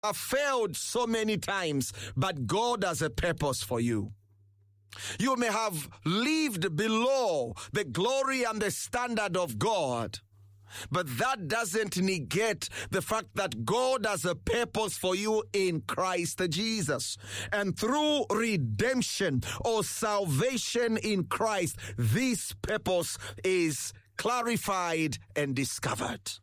have failed so many times, but God has a purpose for you. You may have lived below the glory and the standard of God, but that doesn't negate the fact that God has a purpose for you in Christ Jesus. And through redemption or salvation in Christ, this purpose is clarified and discovered.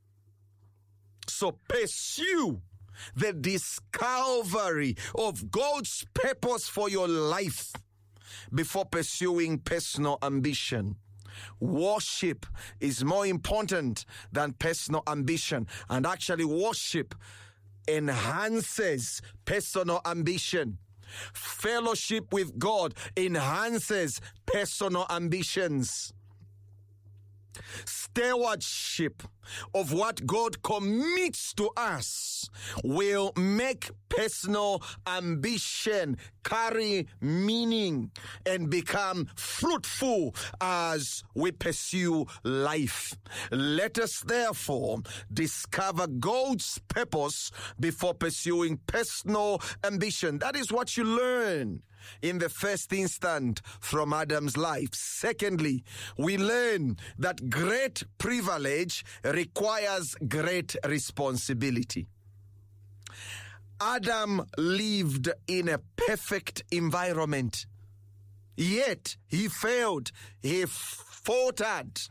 So pursue the discovery of God's purpose for your life before pursuing personal ambition. Worship is more important than personal ambition, and actually worship enhances personal ambition. Fellowship with God enhances personal ambitions. Stewardship of what God commits to us will make personal ambition carry meaning and become fruitful as we pursue life. Let us therefore discover God's purpose before pursuing personal ambition. That is what you learn in the first instant from Adam's life. Secondly, we learn that great privilege requires great responsibility. Adam lived in a perfect environment, yet he failed. He faltered.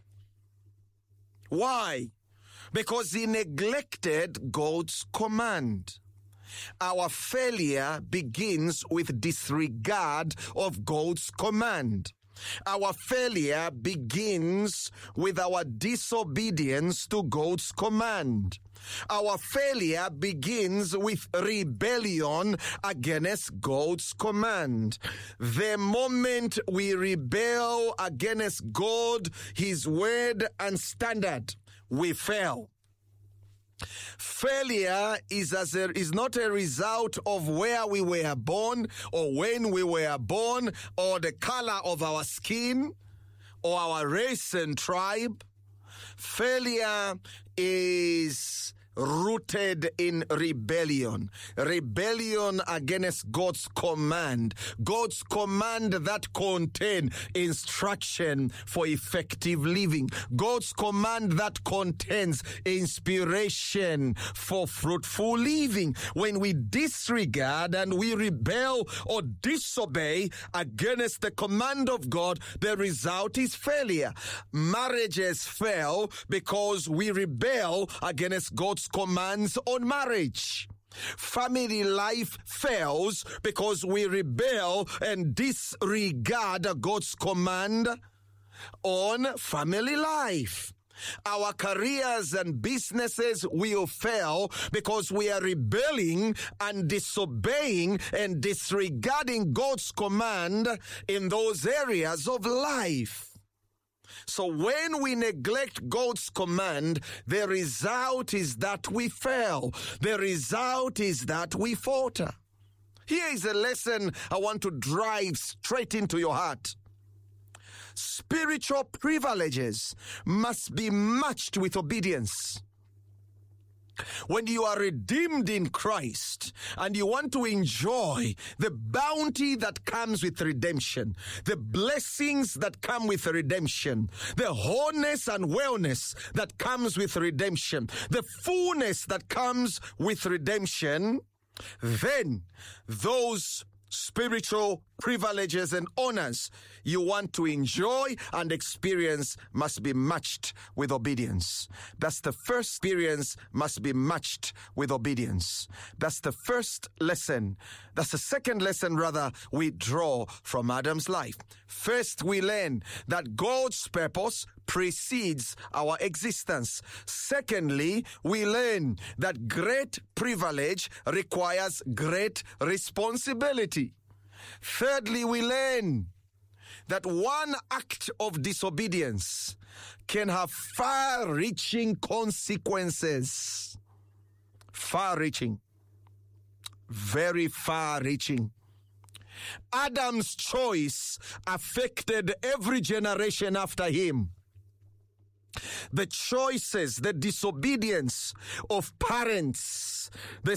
Why? Because he neglected God's command. Our failure begins with disregard of God's command. Our failure begins with our disobedience to God's command. Our failure begins with rebellion against God's command. The moment we rebel against God, His word and standard, we fail. Failure is not a result of where we were born or when we were born or the color of our skin or our race and tribe. Failure is rooted in rebellion. Rebellion against God's command. God's command that contain instruction for effective living. God's command that contains inspiration for fruitful living. When we disregard and we rebel or disobey against the command of God, the result is failure. Marriages fail because we rebel against God's commands on marriage. Family life fails because we rebel and disregard God's command on family life. Our careers and businesses will fail because we are rebelling and disobeying and disregarding God's command in those areas of life. So when we neglect God's command, the result is that we fail. The result is that we falter. Here is a lesson I want to drive straight into your heart. Spiritual privileges must be matched with obedience. When you are redeemed in Christ and you want to enjoy the bounty that comes with redemption, the blessings that come with redemption, the wholeness and wellness that comes with redemption, the fullness that comes with redemption, then those spiritual privileges and honors you want to enjoy and experience must be matched with obedience. That's the first experience, must be matched with obedience. That's the first lesson. That's the second lesson, rather, we draw from Adam's life. First, we learn that God's purpose precedes our existence. Secondly, we learn that great privilege requires great responsibility. Thirdly, we learn that one act of disobedience can have far-reaching consequences. Far-reaching. Very far-reaching. Adam's choice affected every generation after him. The choices, the disobedience of parents, the